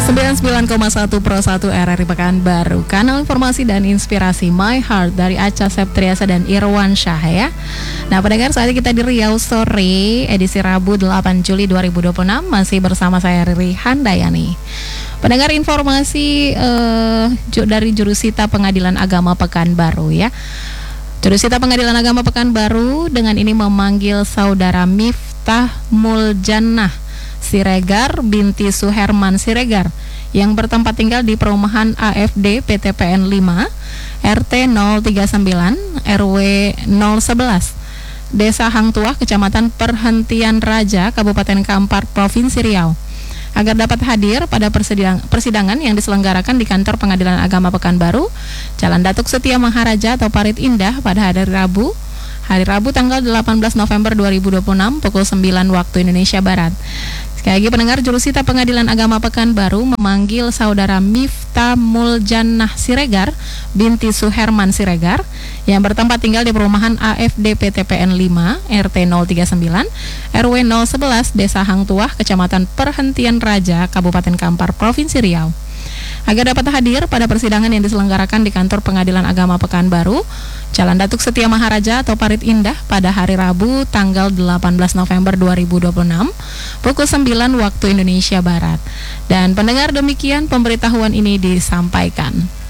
99,1 Pro 1 RRI Pekanbaru, kanal informasi dan inspirasi My Heart dari Acha Septriasa dan Irwan Syah ya. Nah pendengar, saat ini kita di Riau Sore edisi Rabu 8 Juli 2026 masih bersama saya Riri Handayani. Pendengar, informasi dari Jurusita Pengadilan Agama Pekanbaru ya. Jurusita Pengadilan Agama Pekanbaru dengan ini memanggil saudara Miftah Muljannah Siregar binti Suherman Siregar yang bertempat tinggal di perumahan AFD PTPN 5 RT 039 RW 011 Desa Hangtuah Kecamatan Perhentian Raja Kabupaten Kampar Provinsi Riau agar dapat hadir pada persidangan yang diselenggarakan di kantor Pengadilan Agama Pekanbaru, Jalan Datuk Setia Maharaja atau Parit Indah pada hari Rabu tanggal 18 November 2026 pukul 9 waktu Indonesia Barat. Sekali lagi pendengar, Jurusita Pengadilan Agama Pekanbaru memanggil saudara Miftah Muljannah Siregar binti Suherman Siregar yang bertempat tinggal di perumahan AFD PTPN 5 RT 039 RW 011 Desa Hangtuah Kecamatan Perhentian Raja Kabupaten Kampar Provinsi Riau agar dapat hadir pada persidangan yang diselenggarakan di kantor Pengadilan Agama Pekanbaru, Jalan Datuk Setia Maharaja atau Parit Indah pada hari Rabu tanggal 18 November 2026 pukul 9 waktu Indonesia Barat. Dan pendengar, demikian pemberitahuan ini disampaikan.